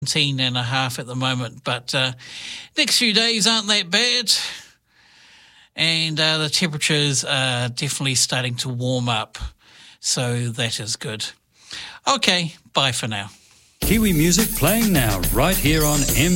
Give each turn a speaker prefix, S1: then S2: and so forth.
S1: 17.5 at the moment, but next few days aren't that bad, and the temperatures are definitely starting to warm up, so that is good. Okay, bye for now.
S2: Kiwi music playing now right here on